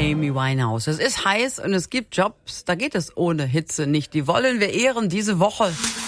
Amy Winehouse. Es ist heiß und es gibt Jobs, da geht es ohne Hitze nicht. Die wollen wir ehren diese Woche.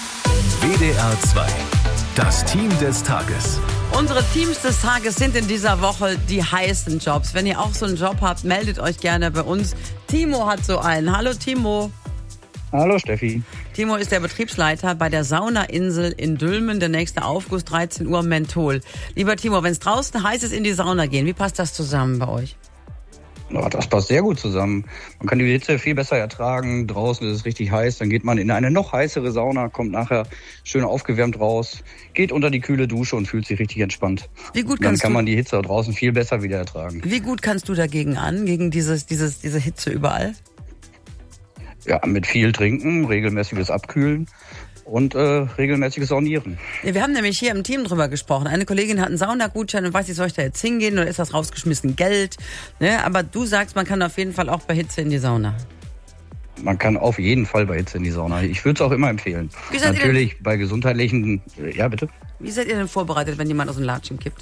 WDR 2. Das Team des Tages. Unsere Teams des Tages sind in dieser Woche die heißen Jobs. Wenn ihr auch so einen Job habt, meldet euch gerne bei uns. Timo hat so einen. Hallo Timo. Hallo Steffi. Timo ist der Betriebsleiter bei der Saunainsel in Dülmen. Der nächste Aufguss 13 Uhr Menthol. Lieber Timo, wenn es draußen heiß ist, in die Sauna gehen, wie passt das zusammen bei euch? Ja, das passt sehr gut zusammen. Man kann die Hitze viel besser ertragen. Draußen ist es richtig heiß. Dann geht man in eine noch heißere Sauna, kommt nachher schön aufgewärmt raus, geht unter die kühle Dusche und fühlt sich richtig entspannt. Wie gut dann kann man die Hitze draußen viel besser wieder ertragen. Wie gut kannst du dagegen an, gegen diese Hitze überall? Ja, mit viel Trinken, regelmäßiges Abkühlen und regelmäßiges Saunieren. Ja, wir haben nämlich hier im Team drüber gesprochen. Eine Kollegin hat einen Saunagutschein und weiß nicht, soll ich da jetzt hingehen oder ist das rausgeschmissen Geld? Ne? Aber du sagst, man kann auf jeden Fall auch bei Hitze in die Sauna. Man kann auf jeden Fall bei Hitze in die Sauna. Ich würde es auch immer empfehlen. Natürlich bei gesundheitlichen... Ja, bitte? Wie seid ihr denn vorbereitet, wenn jemand aus dem Latschen kippt?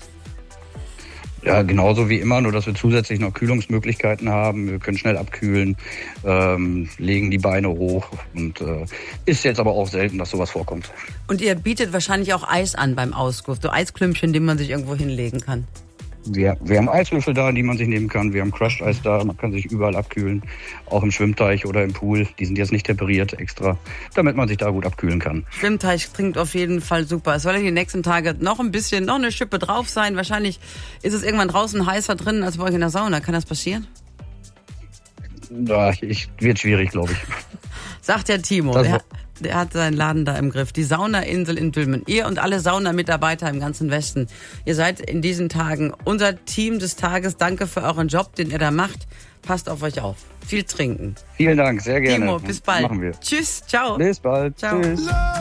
Ja, genauso wie immer, nur dass wir zusätzlich noch Kühlungsmöglichkeiten haben. Wir können schnell abkühlen, legen die Beine hoch und ist jetzt aber auch selten, dass sowas vorkommt. Und ihr bietet wahrscheinlich auch Eis an beim Ausguss, so Eisklümpchen, die man sich irgendwo hinlegen kann. Wir haben Eiswürfel da, die man sich nehmen kann. Wir haben Crushed-Eis da, man kann sich überall abkühlen. Auch im Schwimmteich oder im Pool. Die sind jetzt nicht temperiert extra, damit man sich da gut abkühlen kann. Schwimmteich klingt auf jeden Fall super. Es soll ja die nächsten Tage noch eine Schippe drauf sein. Wahrscheinlich ist es irgendwann draußen heißer drin als bei euch in der Sauna. Kann das passieren? Ja, wird schwierig, glaube ich. Sagt der Timo. Der hat seinen Laden da im Griff. Die Saunainsel in Dülmen. Ihr und alle Saunamitarbeiter im ganzen Westen. Ihr seid in diesen Tagen unser Team des Tages. Danke für euren Job, den ihr da macht. Passt auf euch auf. Viel trinken. Vielen Dank, sehr gerne. Timo, bis bald. Machen wir. Tschüss, ciao. Bis bald. Ciao. Tschüss.